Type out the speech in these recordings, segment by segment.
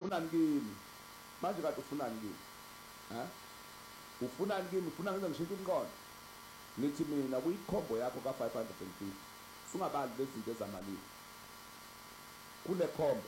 ufunani kimi manje kade ufunani kimi ha ufunani kimi ufuna ngenze ngishintshe umqondo nithi mina kuyikhombo yakho ka550 singabali lezinto ezamalini kule khombo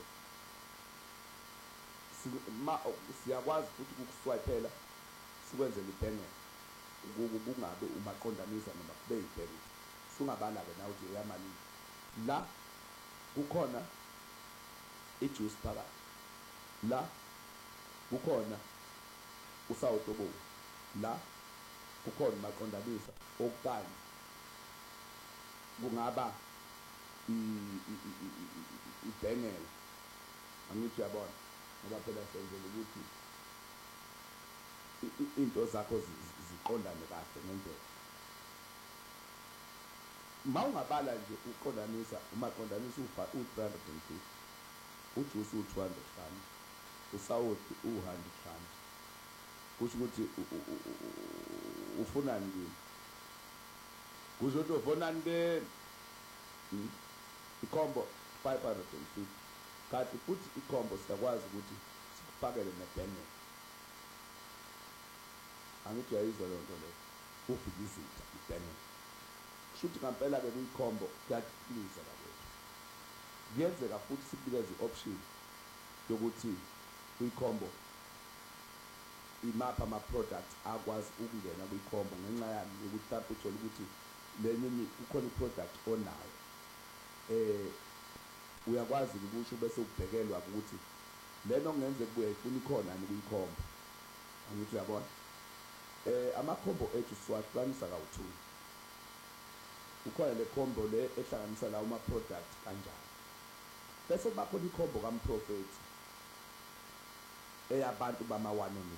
siyakwazi futhi ukuswiphela sikwenzele ibhenge kungabe umaqondanisa noma kube ibhenge singabala ke nawe uthi eyamalini la kukhona ijuice phakathi la kukhona usawutobo la kukhona maqondanisa okanye kungaba ibhengela angithi uyabona ngoba phela senzele ukuthi into zakho ziqondane kahle ngendlela mawungabala nje uqondanisa umaqondanisa u350 ujuice u200 rand usawuthi u100 rand kusho ukuthi ufunani kimi kusho ukuthi ufunani kimi ikhombo 550 kanti futhi ikhombo siyakwazi ukuthi sikufakele nebhenge angithi uyayizwa leyo nto leyo ufikizitha ibhenge kushuthi ngempela ke kuyikhombo kuyakuliza kakwethu kuyenzeka futhi sikunikeze i-option yokuthi kuyikhombo imapha ama-products akwazi ukungena kuyikhombo ngenxa yami yokuthi mhlawumbe uthole ukuthi lenye kukhona i-product onayo uyakwazi ukusho bese ubhekelwa ukuthi lento kungenzeka kubuye ifuna ikhona ni kuyikhombo angithi uyabona amakhombo ethu siwahlukanisa kawu2 ukhona le khombo le ehlanganisa lawo ama-product kanjani bese bakhona ikhombo kamprofethi eyabantu bama-1 on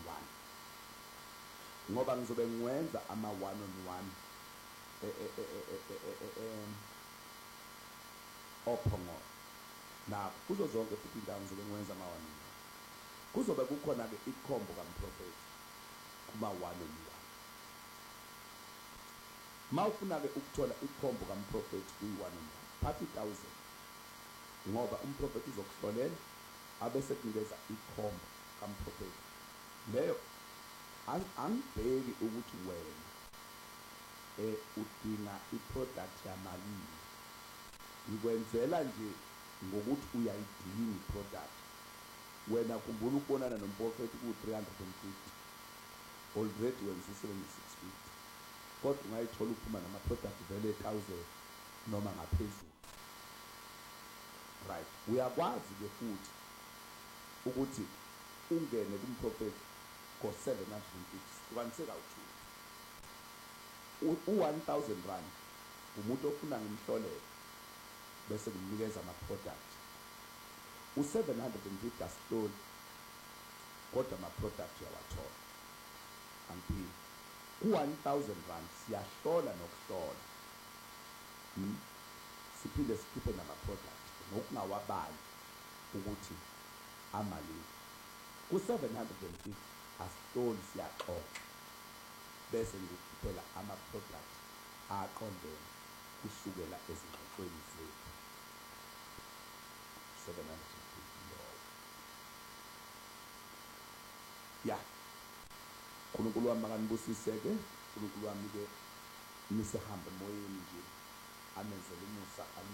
1 ngoba ngizobe ngiwenza ama-1 on 1 ophongo na kuzo zonke futhi indawo ngizobe ngiwenza ama-1 on 1 kuzobe kukhona-ke ikhombo kamprofethi kuma-1 on 1 mawufuna-ke ukuthola ikhombo kamprofethi kuyi-1 on 1 phathi 1000 ngoba umprofethi uzokuhlolela abese kunikeza ikhombo kamprofethi leyo angibheki ukuthi wena udinga iproduct yamalini ngikwenzela nje ngokuthi uyayidinga iproduct wena khumbula ukubonana nomprofethi ku350 already wenza 7650 kodwa ungayithola uphuma nama-product vele 1000 noma ngaphezulu right uyakwazi-ke futhi ukuthi ungene kumprofethi ngo-750 sihlukanise kawu2 u-1000 rand umuntu ofuna ngimhlolele bese ngimnikeza ama-product u-750 asihloli kodwa ama-product uyawathola angiphili ku-1000 rand siyahlola nokuhlola siphinde sikhiphe nama-product ngokungawabali ukuthi amalini ku-750 asihloli siyaxoxa bese ngikukhiphela ama-product aqondene kusukela ezingxoxweni zethu 750 lowo ya uNkulunkulu wami akanibusiseke uNkulunkulu wami-ke nisehambe emoyeni nje amenzele umusa